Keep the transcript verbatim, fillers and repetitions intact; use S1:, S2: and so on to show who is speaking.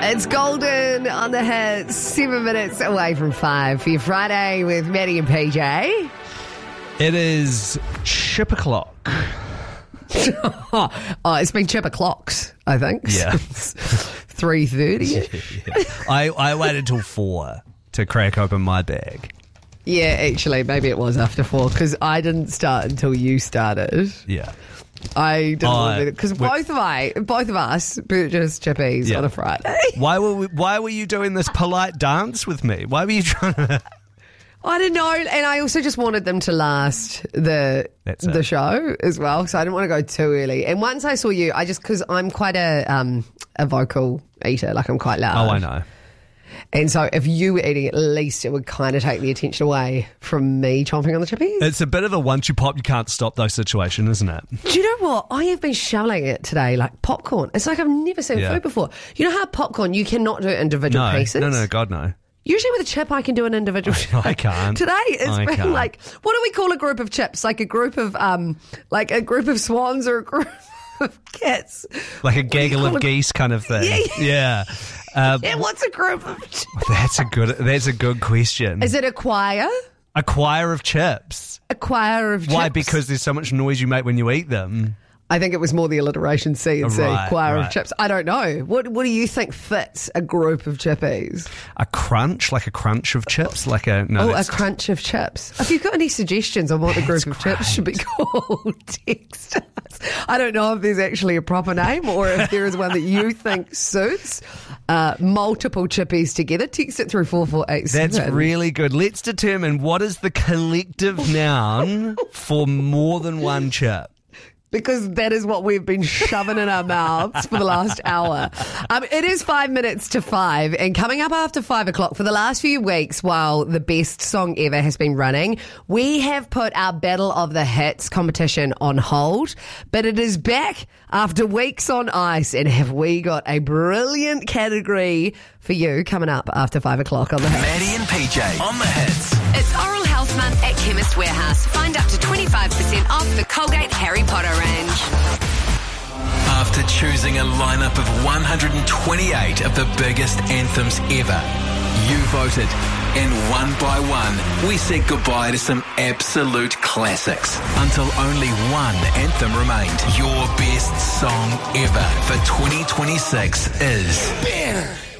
S1: It's Golden on the hits, seven minutes away from five for your Friday with Maddie and P J.
S2: It is chip o'clock.
S1: oh, it's been chip o'clocks, I think.
S2: Yeah.
S1: three thirty.
S2: Yeah, yeah. I, I waited till four to crack open my bag.
S1: Yeah, actually, maybe it was after four because I didn't start until you started.
S2: Yeah.
S1: I didn't
S2: Uh,
S1: because both of I, both of us purchased chippies
S2: Yeah.
S1: on a Friday.
S2: Why were we, why were you doing this polite dance with me? Why were you trying to...
S1: I don't know, and I also just wanted them to last the
S2: That's
S1: the
S2: it.
S1: show as well, so I didn't want to go too early. And once I saw you, I just because I'm quite a um a vocal eater, like I'm quite loud.
S2: Oh, I know.
S1: And so if you were eating, at least it would kind of take the attention away from me chomping on the chippies.
S2: It's a bit of a once you pop, you can't stop though situation, isn't it?
S1: Do you know what? I have been shoveling it today like popcorn. It's like I've never seen
S2: Yeah.
S1: food before. You know how popcorn, you cannot do individual
S2: No,
S1: pieces?
S2: no, no, God, no.
S1: Usually with a chip, I can do an individual chip.
S2: I can't.
S1: Today, it's
S2: I
S1: been
S2: can't.
S1: like, what do we call a group of chips? Like a group of, um, like a group of swans or a group of cats?
S2: Like a gaggle
S1: call
S2: of
S1: it?
S2: geese kind of thing.
S1: Yeah,
S2: Yeah. Um,
S1: Yeah, what's a group of chips?
S2: that's a good. That's a good question.
S1: Is it a choir?
S2: A choir of chips.
S1: A choir of chips?
S2: Why? Because there's so much noise you make when you eat them.
S1: I think it was more the alliteration C and C,
S2: Right,
S1: choir of
S2: right.
S1: chips. I don't know. What What do you think fits a group of chippies?
S2: A crunch, like a crunch of chips, like a no.
S1: Oh, a
S2: that's-
S1: crunch of chips. If you've got any suggestions on what the group of chips should be called, text us. I don't know if there's actually a proper name or if there is one that you think suits. Uh, multiple chippies together. Text it through four four eight seven.
S2: That's really good. Let's determine what is the collective noun for more than one chip.
S1: Because that is what we've been shoving in our mouths for the last hour. Um, it is five minutes to five, and coming up after five o'clock for the last few weeks, while the best song ever has been running, we have put our Battle of the Hits competition on hold, but it is back after weeks on ice, and have we got a brilliant category for you coming up after five o'clock on the Hits.
S3: Maddie and P J on the hits.
S4: It's Oral Health Month at Chemist Warehouse. Find up to twenty-five percent off the Colgate Harry Potter range.
S3: After choosing a lineup of one hundred twenty-eight of the biggest anthems ever, you voted. And one by one, we said goodbye to some absolute classics until only one anthem remained. Your best song ever for twenty twenty-six is...